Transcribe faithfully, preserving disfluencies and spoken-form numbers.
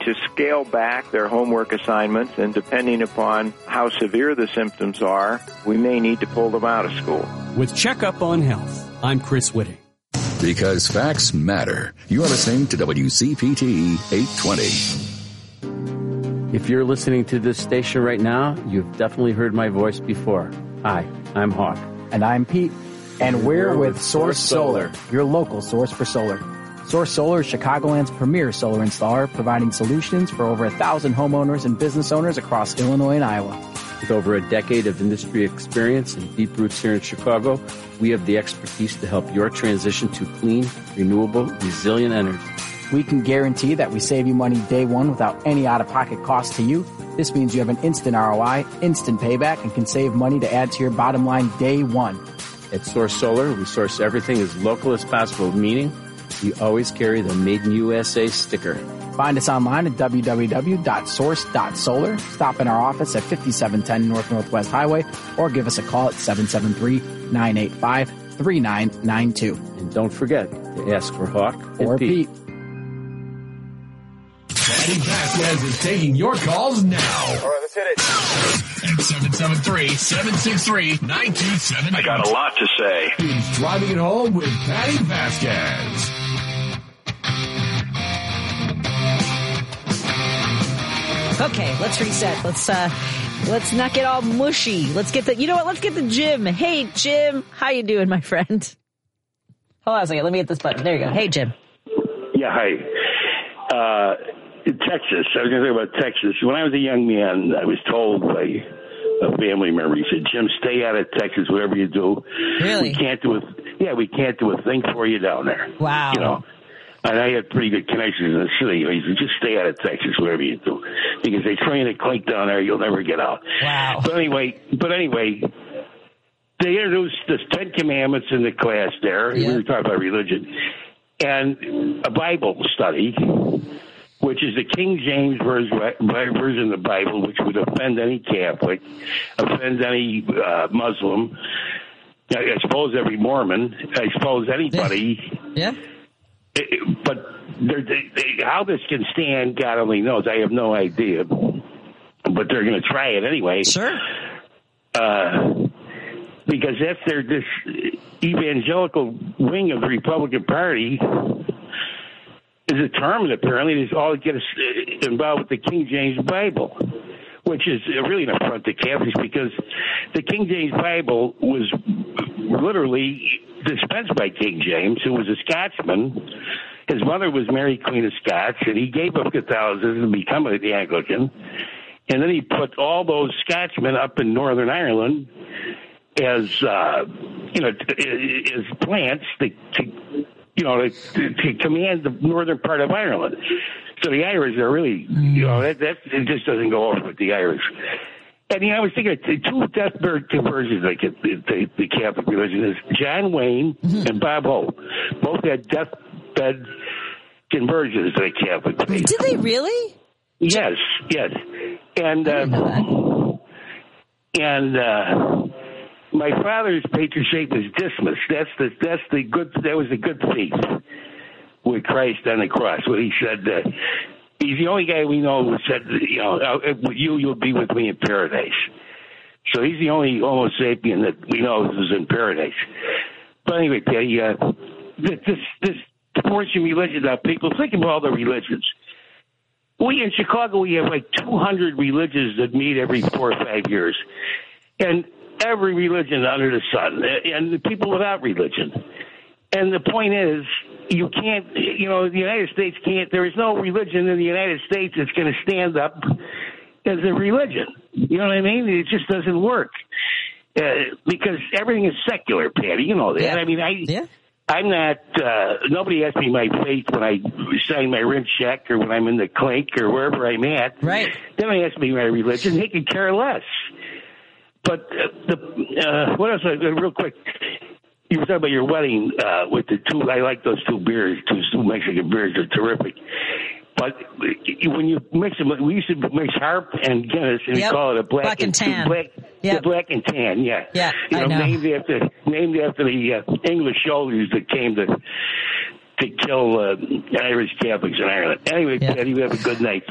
to scale back their homework assignments, and depending upon how severe the symptoms are, we may need to pull them out of school. With Checkup on Health, I'm Chris Whitting. Because facts matter. You're listening to W C P T eight twenty. If you're listening to this station right now, you've definitely heard my voice before. Hi, I'm Hawk. And I'm Pete. And we're with Source Solar, your local source for solar. Source Solar is Chicagoland's premier solar installer, providing solutions for over a thousand homeowners and business owners across Illinois and Iowa. With over a decade of industry experience and deep roots here in Chicago, we have the expertise to help your transition to clean, renewable, resilient energy. We can guarantee that we save you money day one without any out-of-pocket cost to you. This means you have an instant R O I, instant payback, and can save money to add to your bottom line day one. At Source Solar, we source everything as local as possible, meaning we always carry the Made in U S A sticker. Find us online at w w w dot source dot solar. Stop in our office at fifty-seven ten North Northwest Highway or give us a call at seven seven three, nine eight five, three nine nine two. And don't forget to ask for Hawk or Pete. Pete. Patty Vasquez is taking your calls now. All right, let's hit it. At seven seven three, seven six three, nine two seven eight. I got a lot to say. He's driving it home with Patty Vasquez. Okay, let's reset. Let's uh, let's not get all mushy. Let's get the. You know what? Let's get the Jim. Hey, Jim, how you doing, my friend? Hold on a second. Let me get this button. There you go. Hey, Jim. Yeah, hi. Uh, in Texas, I was going to talk about Texas. When I was a young man, I was told by a family member, he said, "Jim, stay out of Texas, whatever you do. Really? We can't do a, yeah, we can't do a thing for you down there." Wow. You know. And I had pretty good connections in the city. He said, just stay out of Texas, whatever you do. Because they train a clink down there, you'll never get out. Wow. But anyway, but anyway, they introduced the Ten Commandments in the class there. Yeah. We were talking about religion. And a Bible study, which is the King James version version of the Bible, which would offend any Catholic, offend any uh, Muslim, I suppose every Mormon, I suppose anybody. Yeah. It, but they, they, how this can stand, God only knows. I have no idea. But they're going to try it anyway. Sure. Uh, because that's their this evangelical wing of the Republican Party is determined, apparently, to all get us involved with the King James Bible, which is really an affront to Catholics because the King James Bible was literally dispensed by King James, who was a Scotsman. His mother was Mary, Queen of Scots, and he gave up Catholicism to become an Anglican. And then he put all those Scotchmen up in Northern Ireland as, uh, you know, as plants to, to you know, to, to command the northern part of Ireland. So the Irish are really, you know, that, that it just doesn't go over with the Irish. And, you know, I was thinking two deathbed conversions like the, the Catholic religion is John Wayne mm-hmm. and Bob Hope. Both had deathbed conversions to the Catholic faith. Did they really? Yes, yes. And, uh, and, uh, my father's patron saint was Dismas. That's the, that's the good, that was the good faith with Christ on the cross. When he said, uh, he's the only guy we know who said, you know, with you, you'll be with me in paradise. So he's the only Homo sapien that we know who's in paradise. But anyway, Patty, uh, this, this forcing religion on people, think of all the religions. We in Chicago, we have like two hundred religions that meet every four or five years. And every religion under the sun, and the people without religion. And the point is, you can't, you know, the United States can't, there is no religion in the United States that's going to stand up as a religion. You know what I mean? It just doesn't work. Uh, because everything is secular, Patty. You know that. Yeah. I mean, I, yeah. I'm not, uh, nobody asks me my faith when I sign my rent check or when I'm in the clink or wherever I'm at. Right. They don't ask me my religion. They can care less. But uh, the uh, what else? Uh, real quick, you were talking about your wedding uh, with the two. I like those two beers. Two, two Mexican beers are terrific. But when you mix them, we used to mix Harp and Guinness, and yep. we call it a black, black and, and tan. Black, yep. the black and tan, yeah. Yeah, you know, I know. named after named after the uh, English soldiers that came to to kill uh, Irish Catholics in Ireland. Anyway, yeah. Patty, you have a good night.